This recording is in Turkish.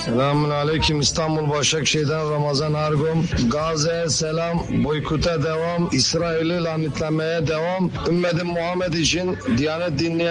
Selamun Aleyküm. İstanbul Başakşehir'den Ramazan Argom. Gazze'ye selam. Boykota devam. İsrail'i lanetlemeye devam. Ümmeti Muhammed için Diyanet dinleyen